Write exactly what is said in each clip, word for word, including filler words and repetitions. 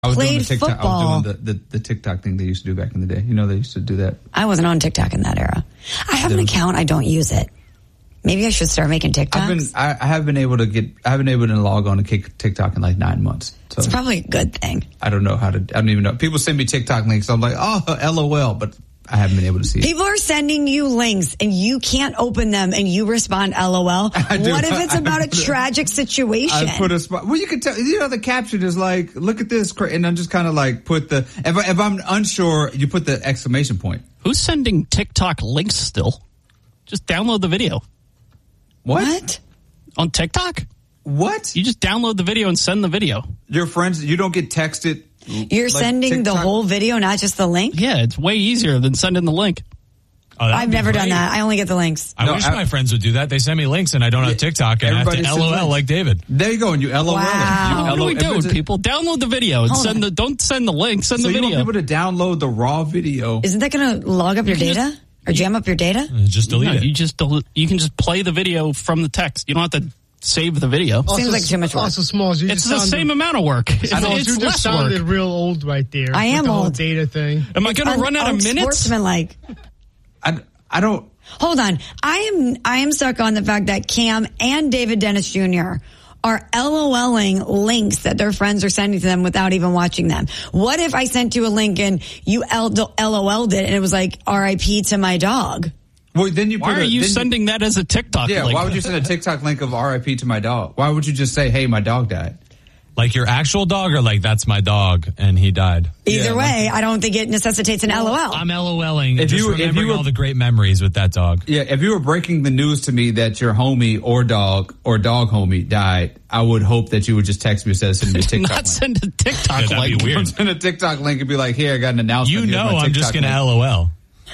I was played doing the TikTok, football. I was doing the, the, the TikTok thing they used to do back in the day. You know, they used to do that. I wasn't on TikTok in that era. I have an account. I don't use it. Maybe I should start making TikToks. I've been, I, I have been able to get, I haven't been able to log on to kick TikTok in like nine months. So it's probably a good thing. I don't know how to, I don't even know. People send me TikTok links. I'm like, oh, LOL, but I haven't been able to see it. People are sending you links and you can't open them and you respond LOL. What if it's about a tragic situation? I put a spot. Well, you can tell, you know, the caption is like, look at this. And I'm just kind of like put the, if, I, if I'm unsure, you put the exclamation point. Who's sending TikTok links still? Just download the video. What? What? On TikTok? What? You just download the video and send the video. Your friends, you don't get texted. You're like sending TikTok? the whole video, not just the link? Yeah, it's way easier than sending the link. Oh, I've never done that. I only get the links. I No, wish I- my friends would do that. They send me links and I don't have TikTok and I have Everybody to sends LOL links. like David. There you go, and you LOL. Wow. You What are we LOL. doing, If it's a- people? Download the video and Hold send on. the. Don't send the link. Send So the you video. want people to download the raw video? Isn't that going to log up your data or jam up your data? Uh, Just delete no, it. you just del- you can just play the video from the text. You don't have to save the video. Seems like too much work. Also, Smalls, you It's just the sounded, same amount of work. It's, Smalls, it's you less just sounded work. real old right there. I with am the whole old. data thing. Am I going to run out of minutes? Like, I, I don't. hold on. I am I am stuck on the fact that Cam and David Dennis Junior are LOLing links that their friends are sending to them without even watching them. What if I sent you a link and you LOL'd it and it was like R I P to my dog? Well, then you. Why put are a, you then sending that as a TikTok Yeah. link? Why would you send a TikTok link of R I P to my dog? Why would you just say, "Hey, my dog died"? Like your actual dog or like that's my dog and he died? Either Yeah, way, I don't think it necessitates an LOL. I'm LOLing. If just you- if remembering you were- all the great memories with that dog. Yeah. If you were breaking the news to me that your homie or dog or dog homie died, I would hope that you would just text me instead of sending me a TikTok Not link. send a TikTok Yeah, that'd link. be weird. Send a TikTok link and be like, "Here, I got an announcement." You Here's know my I'm just TikTok going to link." LOL.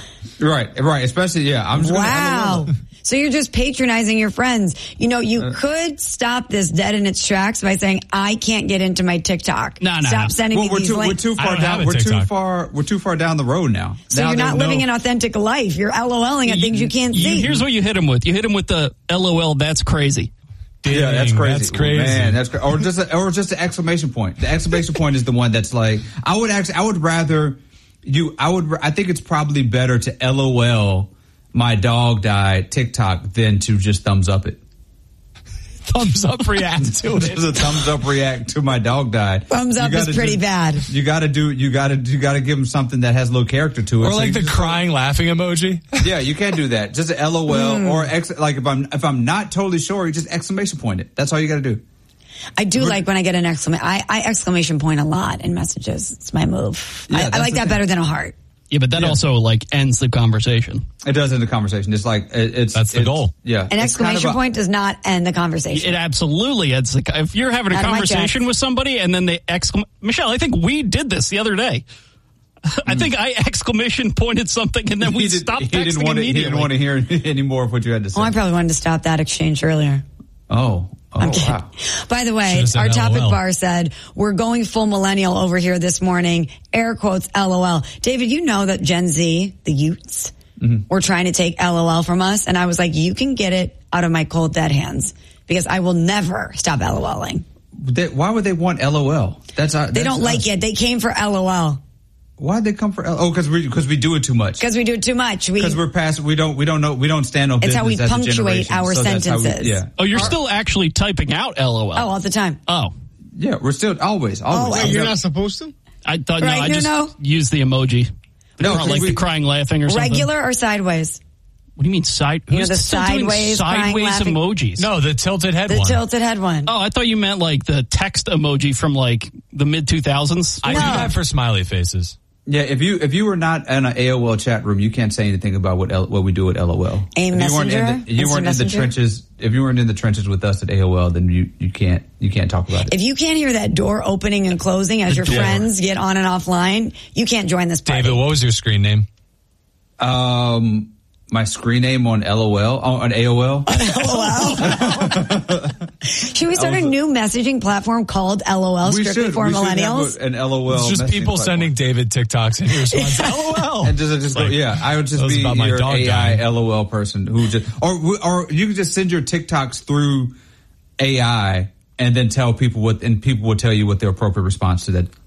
Right. Right. Especially, yeah. I'm just gonna Wow. LOL. So you're just patronizing your friends. You know, you Uh, could stop this dead in its tracks by saying, I can't get into my TikTok. No, no, Stop no. sending Well, me we're these too, we're links. too I far don't have down. a We're too TikTok. far. We're too far down the road now. So Now you're not there's living no- an authentic life. You're LOLing at things you can't You- see. Here's what you hit him with. You hit him with the LOL. That's crazy. Yeah, that's Dang, crazy. That's crazy. Man, that's cra- or just a, or just an exclamation point. The exclamation point is the one that's like I would actually I would rather you I would I think it's probably better to LOL my dog died TikTok than to just thumbs up it. Thumbs up react to it. Just a thumbs up react to my dog died. Thumbs You up is gotta pretty do- bad. You got to do you got to you got to give them something that has a little character to it. Or So like you the just- crying laughing emoji. Yeah, you can't do that. Just a LOL or ex, like if I'm if I'm not totally sure, you just exclamation point it. That's all you got to do. I do like when I get an exclamation. I, I exclamation point a lot in messages. It's my move. Yeah, I, I that's like the that thing. better than a heart. Yeah, but that Yeah. also like ends the conversation. It does end the conversation. It's like it, it's That's the it's- goal. Yeah, An It's kind exclamation of a- point does not end the conversation. It absolutely ends the. If you're having a Out of my conversation chest. with somebody and then they exclam, Michelle, I think we did this the other day. I think I exclamation pointed something and then we He did- stopped he texting didn't want to, he immediately. didn't want to hear any more of what you had to say. Oh, I probably wanted to stop that exchange earlier. Oh, oh I'm kidding. wow. By the way, Should've said our topic LOL. bar said, we're going full millennial over here this morning. Air quotes, LOL. David, you know that Gen Z, the youths, Mm-hmm. were trying to take LOL from us. And I was like, you can get it out of my cold dead hands because I will never stop LOLing. They, why would they want LOL? That's uh, They don't like it. They came for LOL Why'd they come for L? Oh, because we because we do it too much. because we do it too much. We, Because we're past. We don't. We don't know. We don't stand on It's business how we as a punctuate generation, our so that's how we- sentences. yeah. Oh, you're still actually typing out LOL. oh, all the time. Oh, Yeah. We're still always. Always. Always. Wait, you're not supposed to? I thought no. Right, I no, just no. used the emoji. No, Or 'cause like we- the crying, laughing, or something. Regular or sideways? What do you mean side? You know, Who's the still doing sideways, crying, sideways laughing? emojis? No, the tilted head The one. tilted head one. Oh, I thought you meant like the text emoji from like the mid two thousands. I do No. that for smiley faces. Yeah, if you if you were not in an A O L chat room, you can't say anything about what L, what we do at LOL. A if you weren't in messenger? the, you Instant weren't in the messenger? trenches. If you weren't in the trenches with us at A O L, then you, you can't you can't talk about it. If you can't hear that door opening and closing as your door. friends get on and offline, you can't join this party. David, what was your screen name? Um, my screen name on LOL oh, on A O L. Should we start a new messaging platform called LOL, we strictly should for we should millennials? have a- an LOL. It's just messaging people platform. sending David TikToks and he responds, LOL. And just, just go, Like, yeah, I would just that was be about my your dog A I dying. LOL person who just, or or you could just send your TikToks through A I and then tell people what, and people will tell you what their appropriate response to that